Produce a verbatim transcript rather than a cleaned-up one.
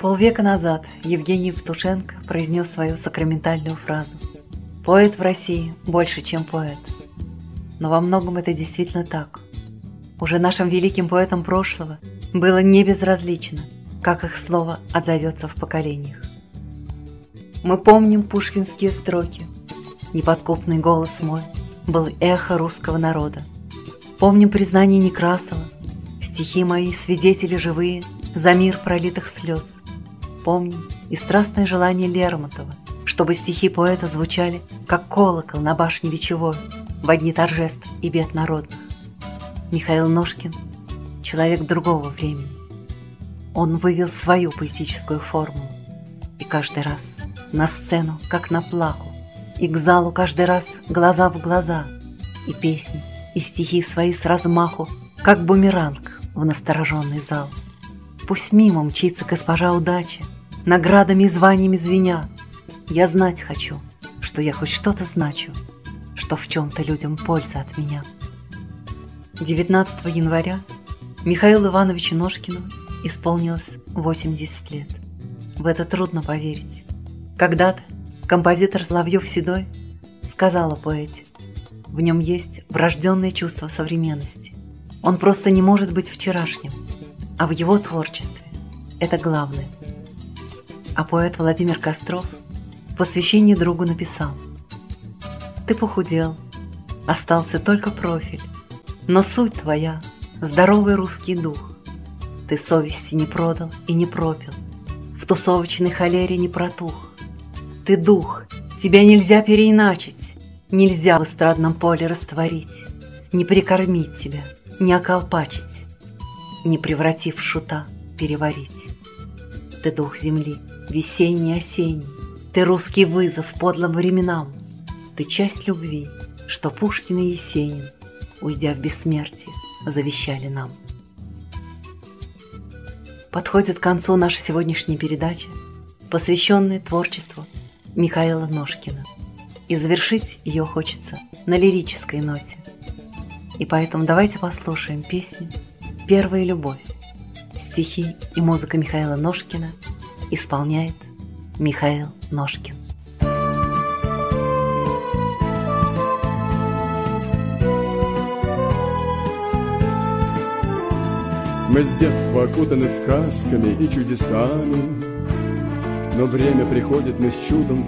Полвека назад Евгений Евтушенко произнес свою сакраментальную фразу: «Поэт в России больше, чем поэт». Но во многом это действительно так. Уже нашим великим поэтам прошлого было не безразлично, как их слово отзовется в поколениях. Мы помним пушкинские строки. Неподкупный голос мой был эхо русского народа. Помним признание Некрасова. Стихи мои свидетели живые за мир пролитых слез. Помним и страстное желание Лермонтова, чтобы стихи поэта звучали, как колокол на башне Вечевой в дни торжеств и бед народных. Михаил Ножкин – человек другого времени. Он вывел свою поэтическую формулу, и каждый раз на сцену, как на плаху, и к залу каждый раз глаза в глаза, и песни, и стихи свои с размаху, как бумеранг в настороженный зал. Пусть мимо мчится госпожа удача, наградами и званиями звеня. Я знать хочу, что я хоть что-то значу, что в чем-то людям польза от меня. девятнадцатого января Михаилу Ивановичу Ножкину исполнилось восемьдесят лет. В это трудно поверить. Когда-то композитор Соловьев-Седой сказал о поэте: в нем есть врожденное чувство современности. Он просто не может быть вчерашним, а в его творчестве это главное. А поэт Владимир Костров в посвящении другу написал: «Ты похудел, остался только профиль, но суть твоя — здоровый русский дух. Ты совести не продал и не пропил, в тусовочной холере не протух. Ты дух, тебя нельзя переиначить, нельзя в эстрадном поле растворить, не прикормить тебя, не околпачить, не превратив в шута переварить. Ты дух земли, весенний, осенний, ты русский вызов подлым временам, ты часть любви, что Пушкин и Есенин, уйдя в бессмертие, завещали нам». Подходит к концу наша сегодняшняя передача, посвященная творчеству Михаила Ножкина. И завершить ее хочется на лирической ноте. И поэтому давайте послушаем песню «Первая любовь». Стихи и музыка Михаила Ножкина исполняет Михаил Ножкин. Мы с детства окутаны сказками и чудесами, но время приходит, мы с чудом